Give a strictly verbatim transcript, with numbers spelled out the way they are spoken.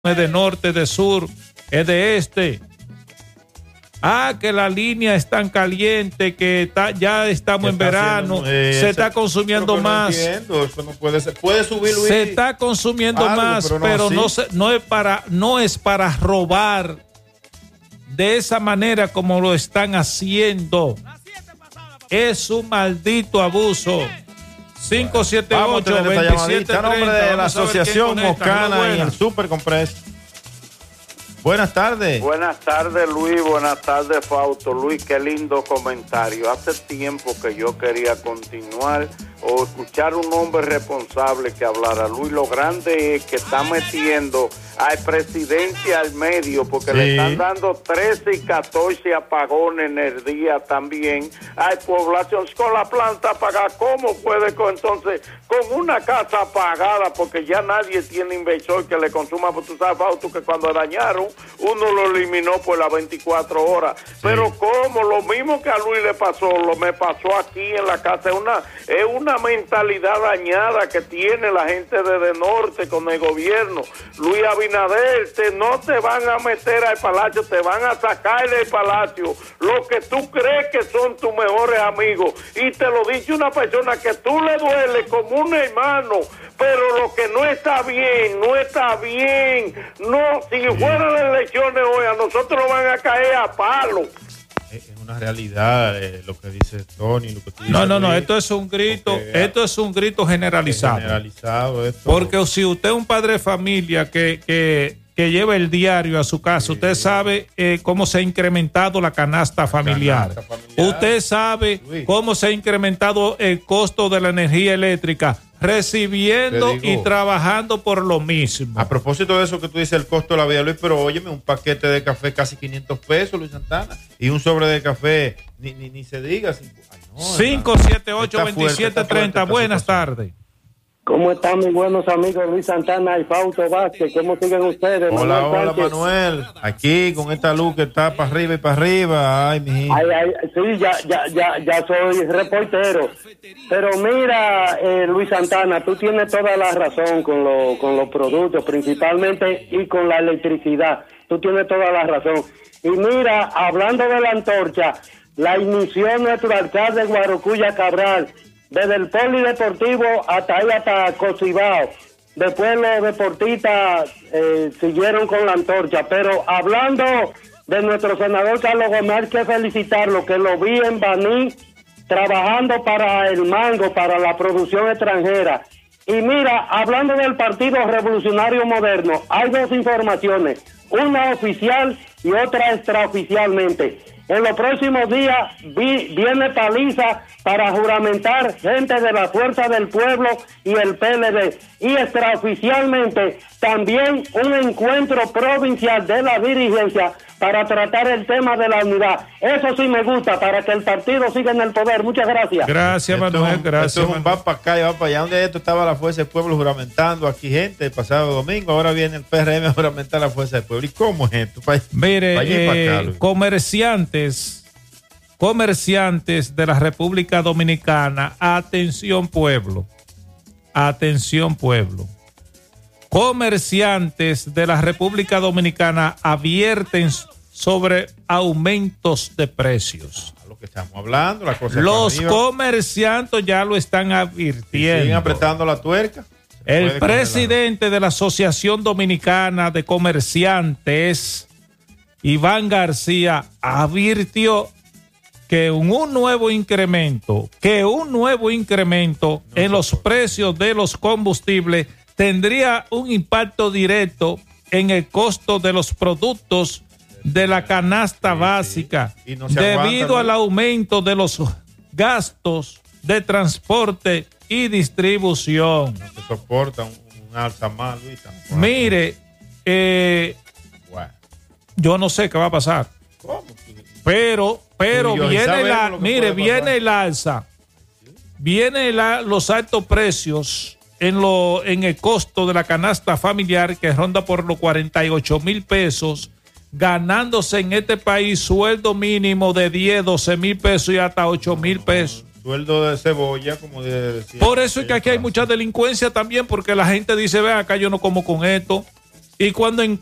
es de norte, de sur, es de este. Ah, que la línea es tan caliente que está, ya estamos en verano, haciendo, eh, se está consumiendo más. No entiendo, eso no puede ser. Puede subir, Luis. Se está consumiendo algo, más, pero, no, pero no, se, no, es para, no es para robar de esa manera como lo están haciendo. Es un maldito abuso. cinco siete ocho, veintisiete treinta. Nombre de la Asociación Moscana y el Super Compress. Buenas tardes. Buenas tardes, Luis. Buenas tardes, Fausto. Luis, qué lindo comentario. Hace tiempo que yo quería continuar o escuchar un hombre responsable que hablara. Luis, lo grande es que está metiendo al presidente al medio, porque sí. Le están dando trece y catorce apagones en el día también. Hay población con la planta apagada. ¿Cómo puede con, entonces con una casa apagada? Porque ya nadie tiene inversor que le consuma. Porque tú sabes, Fausto, que cuando dañaron, uno lo eliminó por las veinticuatro horas. Sí. Pero como lo mismo que a Luis le pasó, lo me pasó aquí en la casa. Es una, es una mentalidad dañada que tiene la gente desde norte con el gobierno. Luis Abinader, te, no te van a meter al palacio, te van a sacar del palacio lo que tú crees que son tus mejores amigos. Y te lo dice una persona que tú le duele como un hermano, pero lo que no está bien, no está bien. No, si fueran las elecciones hoy, a nosotros nos van a caer a palo. Es una realidad eh, lo que dice Tony, lo que tú dices. No, no, no, esto es un grito, porque, esto es un grito generalizado. Generalizado esto. Porque si usted es un padre de familia que, que, que lleva el diario a su casa, sí. Usted sabe eh, cómo se ha incrementado la canasta familiar. Canasta familiar. Usted sabe Luis. Cómo se ha incrementado el costo de la energía eléctrica, recibiendo y trabajando por lo mismo. A propósito de eso que tú dices, el costo de la vida, Luis, pero óyeme, un paquete de café casi quinientos pesos, Luis Santana, y un sobre de café, ni, ni, ni se diga. cinco siete ocho, veintisiete treinta, buenas tardes. ¿Cómo están mis buenos amigos Luis Santana y Fausto Vázquez? ¿Cómo siguen ustedes? Hola, Manuel hola Sánchez. Manuel. Aquí con esta luz que está para arriba y para arriba. Ay, mijito. Ay, ay, sí, ya, ya, ya, ya soy reportero. Pero mira, eh, Luis Santana, tú tienes toda la razón con, lo, con los productos, principalmente, y con la electricidad. Tú tienes toda la razón. Y mira, hablando de la antorcha, la inició nuestro alcalde Guarocuya Cabral, desde el polideportivo hasta ahí, hasta Cocibao. Después los deportistas eh, siguieron con la antorcha. Pero hablando de nuestro senador Carlos Gómez, hay que felicitarlo, que lo vi en Baní trabajando para el mango, para la producción extranjera. Y mira, hablando del Partido Revolucionario Moderno, hay dos informaciones, una oficial y otra extraoficialmente. En los próximos días vi, viene paliza para juramentar gente de la Fuerza del Pueblo y el P L D. Y extraoficialmente también un encuentro provincial de la dirigencia para tratar el tema de la unidad. Eso sí me gusta, para que el partido siga en el poder. Muchas gracias. Gracias, Manuel. Esto, gracias. Esto es un va para acá y va para allá. Donde esto estaba la Fuerza del Pueblo juramentando aquí gente el pasado domingo. Ahora viene el P R M a juramentar la Fuerza del Pueblo. ¿Y cómo es esto? Pa, Mire, pa eh, acá, comerciantes, comerciantes de la República Dominicana, atención pueblo, atención pueblo. Comerciantes de la República Dominicana advierten sobre aumentos de precios. Lo que estamos hablando, la cosa Los comerciantes ya lo están advirtiendo. Siguen apretando la tuerca. El presidente de la Asociación Dominicana de Comerciantes, Iván García, advirtió que un nuevo incremento, que un nuevo incremento no en los puede. precios de los combustibles tendría un impacto directo en el costo de los productos de la canasta sí, básica, sí. No debido aguanta, al ¿no? aumento de los gastos de transporte y distribución. No se soporta un, un alza más, Luis. Mire, eh, bueno. yo no sé qué va a pasar. ¿Cómo? Pero, pero viene la, mire, viene el alza, ¿sí? viene la, los altos precios en lo en el costo de la canasta familiar, que ronda por los cuarenta y ocho mil pesos, ganándose en este país sueldo mínimo de diez, doce mil pesos y hasta ocho mil pesos. Sueldo de cebolla, como de decir. Por eso es que aquí hay mucha delincuencia también, porque la gente dice, ven acá, yo no como con esto. Y cuando en